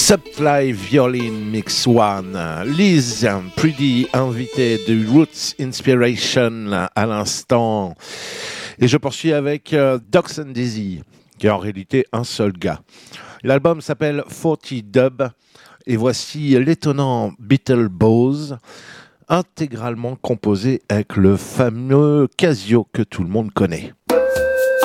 Subfly Violin Mix One, Liz Pretty, invitée de Roots Inspiration à l'instant. Et je poursuis avec Docs and Dizzy, qui est en réalité un seul gars. L'album s'appelle 40 Dub, et voici l'étonnant Beetlebose, intégralement composé avec le fameux Casio que tout le monde connaît.